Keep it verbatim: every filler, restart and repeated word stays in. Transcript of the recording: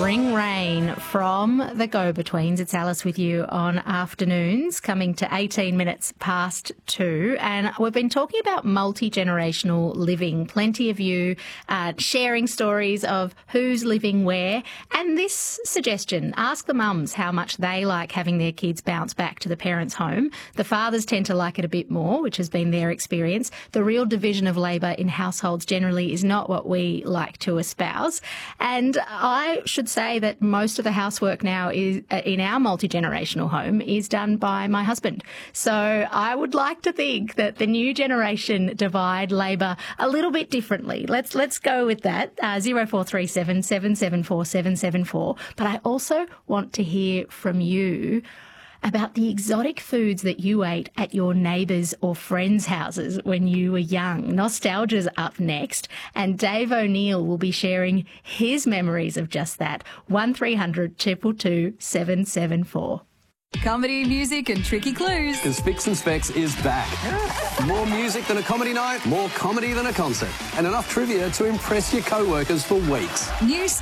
Bring Rain from the Go-Betweens. It's Alice with you on Afternoons, coming to eighteen minutes past two. And we've been talking about multi-generational living. Plenty of you uh, sharing stories of who's living where. And this suggestion, ask the mums how much they like having their kids bounce back to the parents' home. The fathers tend to like it a bit more, which has been their experience. The real division of labour in households generally is not what we like to espouse. And I should say that most of the housework now is uh, in our multi-generational home is done by my husband. So I would like to think that the new generation divide labour a little bit differently. Let's let's go with that. Uh, zero four three seven, seven seven four, seven seven four. But I also want to hear from you about the exotic foods that you ate at your neighbours' or friends' houses when you were young. Nostalgia's up next, and Dave O'Neill will be sharing his memories of just that. one three hundred, two two two, seven seven four. Comedy, music and tricky clues. Because Fix and Specs is back. More music than a comedy night, more comedy than a concert, and enough trivia to impress your co-workers for weeks. New